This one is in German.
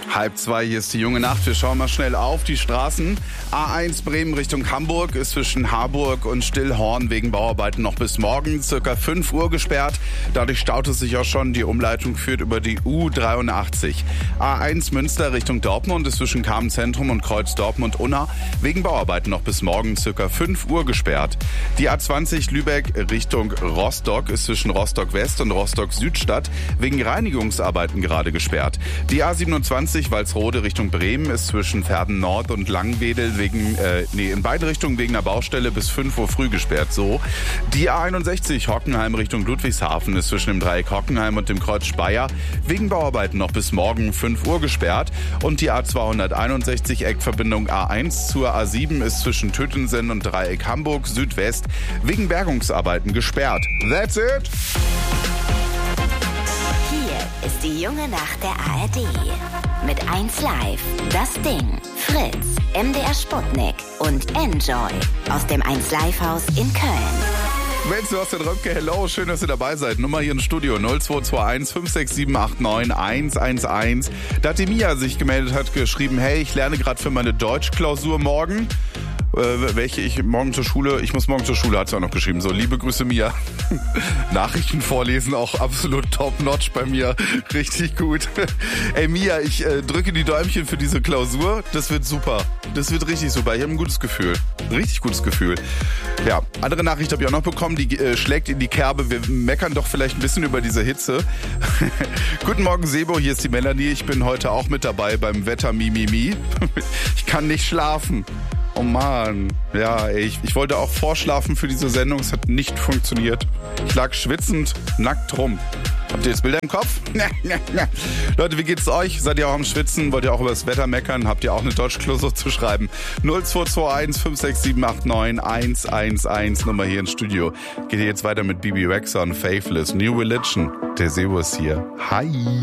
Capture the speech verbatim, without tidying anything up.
Halb zwei, hier ist die junge Nacht. Wir schauen mal schnell auf die Straßen. A eins Bremen Richtung Hamburg ist zwischen Harburg und Stillhorn wegen Bauarbeiten noch bis morgen circa fünf Uhr gesperrt. Dadurch staut es sich auch schon. Die Umleitung führt über die U dreiundachtzig. A eins Münster Richtung Dortmund ist zwischen Kamen-Zentrum und Kreuz Dortmund-Unna wegen Bauarbeiten noch bis morgen circa fünf Uhr gesperrt. Die A zwanzig Lübeck Richtung Rostock ist zwischen Rostock West und Rostock Südstadt wegen Reinigungsarbeiten gerade gesperrt. Die A siebenundzwanzig Walsrode Richtung Bremen ist zwischen Verden Nord und Langenwedel wegen, äh, nee, in beide Richtungen wegen einer Baustelle bis fünf Uhr früh gesperrt. So. Die A einundsechzig Hockenheim Richtung Ludwigshafen ist zwischen dem Dreieck Hockenheim und dem Kreuz Speyer wegen Bauarbeiten noch bis morgen fünf Uhr gesperrt. Und die A zweihunderteinundsechzig Eckverbindung A eins zur A sieben ist zwischen Tötensen und Dreieck Hamburg Südwest wegen Bergungsarbeiten gesperrt. That's it! Ist die junge Nacht der A R D. Mit eins Live, Das Ding, Fritz, M D R Sputnik und Enjoy aus dem eins Live Haus in Köln. Mensch, Sebastian Röpke, hello, schön, dass ihr dabei seid. Nummer hier im Studio null zwei zwei eins fünf sechs sieben acht neun eins eins eins. Da hat die Mia sich gemeldet, hat geschrieben, hey, ich lerne gerade für meine Deutschklausur morgen. Äh, welche ich morgen zur Schule, ich muss morgen zur Schule, hat sie auch noch geschrieben. So, liebe Grüße, Mia. Nachrichten vorlesen, auch absolut top-notch bei mir. Richtig gut. Ey, Mia, ich äh, drücke die Däumchen für diese Klausur. Das wird super. Das wird richtig super. Ich habe ein gutes Gefühl. Richtig gutes Gefühl. Ja, andere Nachricht habe ich auch noch bekommen, die äh, schlägt in die Kerbe. Wir meckern doch vielleicht ein bisschen über diese Hitze. Guten Morgen, Sebo, hier ist die Melanie. Ich bin heute auch mit dabei beim Wetter Mimimi. Ich kann nicht schlafen. Oh Mann, ja, ey, ich, ich wollte auch vorschlafen für diese Sendung, es hat nicht funktioniert. Ich lag schwitzend, nackt rum. Habt ihr jetzt Bilder im Kopf? Leute, wie geht's euch? Seid ihr auch am Schwitzen? Wollt ihr auch über das Wetter meckern? Habt ihr auch eine Deutschklausur zu schreiben? null zwei zwei eins fünf sechs sieben acht neun eins eins eins, Nummer hier ins Studio. Geht ihr jetzt weiter mit Bibi Rexha und Faithless, New Religion. Der Sebo ist hier. Hi.